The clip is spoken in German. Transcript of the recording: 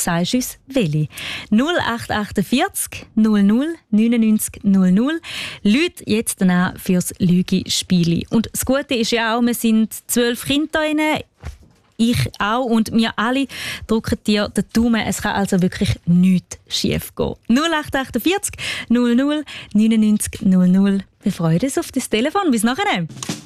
sagst uns welche. 0848 00 99 00. Leute jetzt danach fürs Lüge-Spieli. Und das Gute ist ja auch, wir sind 12 Kinder da rein. Ich auch und wir alle drücken dir den Daumen. Es kann also wirklich nichts schief gehen. 0848 00 99 00. Wir freuen uns auf das Telefon. Bis nachher.